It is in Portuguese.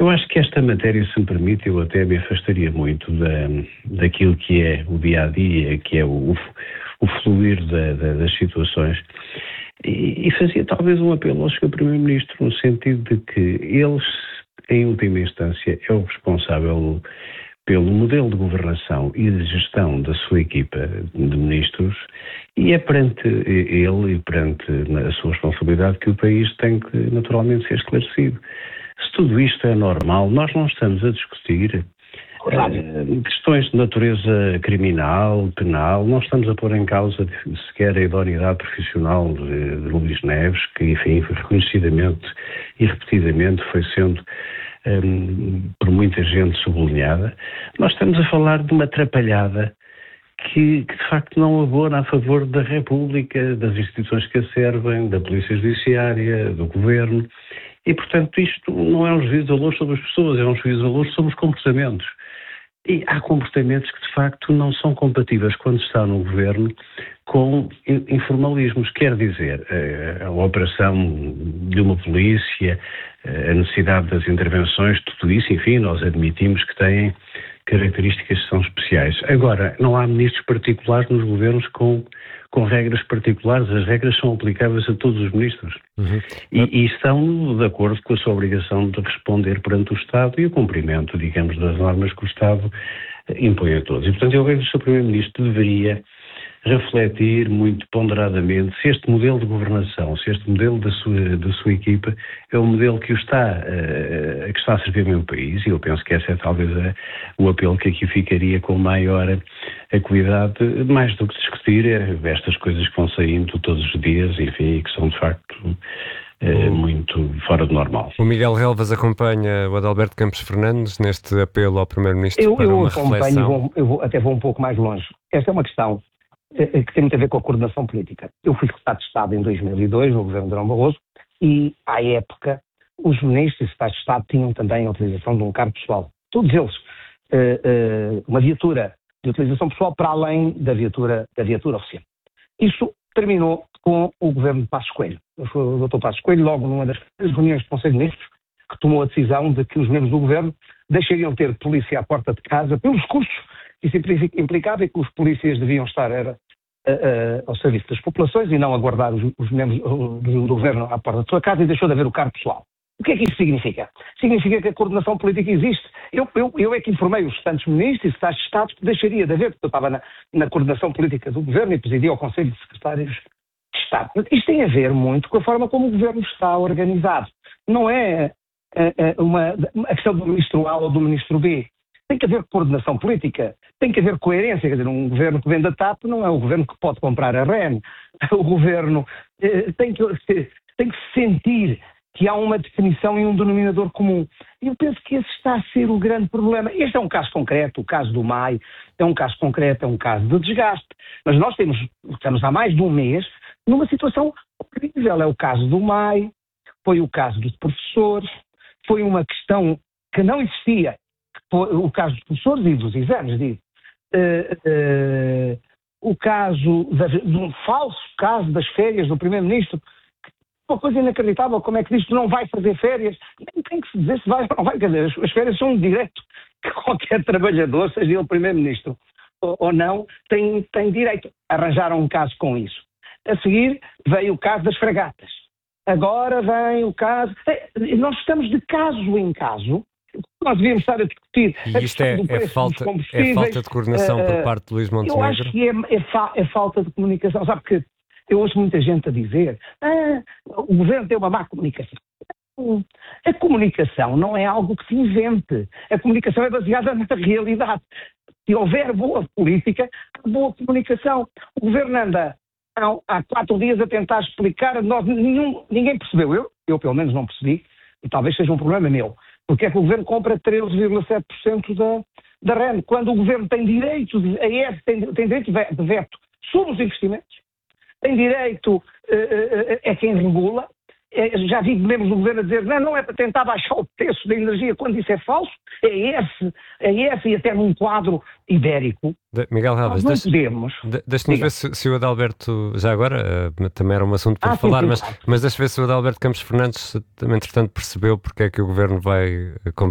Eu acho que esta matéria, se me permite, eu até me afastaria muito daquilo que é o dia-a-dia, que é o fluir das situações, e fazia talvez um apelo ao Sr. Primeiro-Ministro, no sentido de que eles, em última instância, é o responsável pelo modelo de governação e de gestão da sua equipa de ministros, e é perante ele e perante a sua responsabilidade que o país tem que naturalmente ser esclarecido. Se tudo isto é normal, nós não estamos a discutir questões de natureza criminal, penal, não estamos a pôr em causa sequer a idoneidade profissional de Luís Neves, que, enfim, reconhecidamente e repetidamente foi sendo por muita gente sublinhada. Nós estamos a falar de uma atrapalhada que de facto não abona a favor da República, das instituições que a servem, da Polícia Judiciária, do Governo, e portanto isto não é um juízo de valor sobre as pessoas, é um juízo de valor sobre os comportamentos. E há comportamentos que de facto não são compatíveis quando está no Governo com informalismos. Quer dizer, a operação de uma polícia, a necessidade das intervenções, tudo isso, enfim, nós admitimos que têm características que são especiais. Agora, não há ministros particulares nos governos com regras particulares. As regras são aplicáveis a todos os ministros. E estão de acordo com a sua obrigação de responder perante o Estado e o cumprimento, digamos, das normas que o Estado impõe a todos. E, portanto, eu vejo que o Sr. Primeiro-Ministro deveria refletir muito ponderadamente se este modelo de governação, se este modelo da sua equipa é um modelo que está a servir bem o país, e eu penso que esse é talvez o apelo que aqui ficaria com maior acuidade, mais do que discutir estas coisas que vão saindo todos os dias, enfim, e que são de facto muito fora do normal. O Miguel Relvas acompanha o Adalberto Campos Fernandes neste apelo ao Primeiro-Ministro para uma reflexão. Eu vou um pouco mais longe. Esta é uma questão que tem muito a ver com a coordenação política. Eu fui secretário de Estado em 2002, no governo de Durão Barroso, e, à época, os ministros e secretários de Estado tinham também a utilização de um carro pessoal. Todos eles. Uma viatura de utilização pessoal para além da viatura oficial. Isso terminou com o governo de Passos Coelho. O Dr. Passos Coelho, logo numa das reuniões do Conselho de Ministros, que tomou a decisão de que os membros do governo deixariam ter polícia à porta de casa pelos custos. Isso implicava que os polícias deviam estar ao serviço das populações e não aguardar os membros do governo à porta da sua casa, e deixou de haver o cargo pessoal. O que é que isso significa? Significa que a coordenação política existe. Eu é que informei os restantes ministros e secretários de Estado que deixaria de haver, porque eu estava na coordenação política do governo e presidia o Conselho de Secretários de Estado. Isto tem a ver muito com a forma como o governo está organizado. Não é a questão do ministro A ou do ministro B. Tem que haver coordenação política, tem que haver coerência. Quer dizer, um governo que vende a TAP não é o governo que pode comprar a REN. O governo tem que sentir que há uma definição e um denominador comum. E eu penso que esse está a ser o grande problema. Este é um caso concreto, o caso do MAI é um caso concreto, é um caso de desgaste. Mas nós estamos há mais de um mês numa situação horrível. É o caso do MAI, foi o caso dos professores, foi uma questão que não existia. O caso dos professores e dos exames, digo. O caso de um falso caso das férias do Primeiro-Ministro. Uma coisa inacreditável, como é que diz que não vai fazer férias? Nem tem que se dizer se vai ou não vai. Quer dizer, as férias são um direito que qualquer trabalhador, seja ele Primeiro-Ministro ou não, tem direito. Arranjaram um caso com isso. A seguir veio o caso das fragatas. Agora vem o caso... Nós estamos de caso em caso. Nós devíamos estar a discutir. E isto é falta de coordenação por parte de Luís Montenegro? Eu acho que é falta de comunicação. Sabe que eu ouço muita gente a dizer o governo tem uma má comunicação. A comunicação não é algo que se invente. A comunicação é baseada na realidade. Se houver boa política, há boa comunicação. O governo anda há 4 dias a tentar explicar, ninguém percebeu. Eu pelo menos não percebi, e talvez seja um problema meu. Porque é que o governo compra 13,7% da REN, quando o governo tem direito, a ES tem direito de veto sobre os investimentos, tem direito, é quem regula. Já vi membros do governo a dizer não é para tentar baixar o preço da energia, quando isso é falso. A ES e até num quadro ibérico. Miguel Relvas, deixa-nos ver se o Adalberto, já agora, também era um assunto para falar, mas deixa-me ver se o Adalberto Campos Fernandes, entretanto, percebeu porque é que o governo vai